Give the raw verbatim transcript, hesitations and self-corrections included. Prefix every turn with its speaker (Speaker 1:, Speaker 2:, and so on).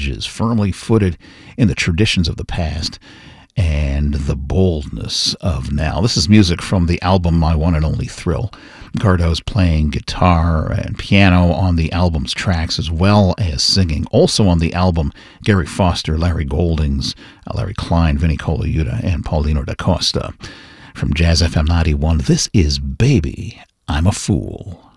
Speaker 1: edges, firmly footed in the traditions of the past and the boldness of now. This is music from the album My One and Only Thrill. Gardo's playing guitar and piano on the album's tracks, as well as singing. Also on the album, Gary Foster, Larry Goldings, uh, Larry Klein, Vinnie Colaiuta, and Paulino da Costa. From Jazz F M ninety-one, this is Baby, I'm a Fool.